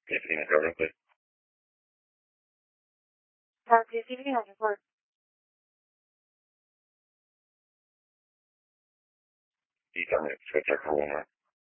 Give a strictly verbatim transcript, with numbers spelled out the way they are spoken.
Yes, can I go real quick? Uh, do you see me on your phone? You tell me to switch our call over.